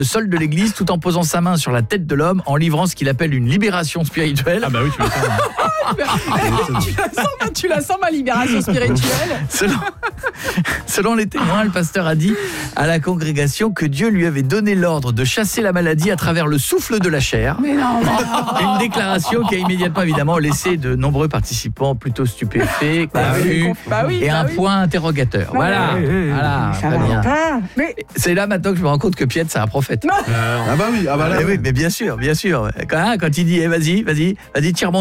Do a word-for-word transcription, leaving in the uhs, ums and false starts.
le sol de l'église tout en posant sa main sur la tête de l'homme en livrant ce qu'il appelle une libération spirituelle. Ah bah oui, tu tu, la sens, tu la sens ma libération spirituelle. Selon, selon les témoins, le pasteur a dit à la congrégation que Dieu lui avait donné l'ordre de chasser la maladie à travers le souffle de la chair. Mais non, mais non. Une déclaration qui a immédiatement évidemment laissé de nombreux participants plutôt stupéfaits, Bah confus, oui, bah oui, et bah un oui. point interrogateur. Non, Voilà, mais- voilà, Ça très va bien. pas. Mais C'est là maintenant que je me rends compte que Piet c'est un prophète. non. Ah bah oui, ah bah là. Eh oui, mais bien sûr, bien sûr. Quand, hein, quand il dit, eh, vas-y, vas-y, vas-y, tire mon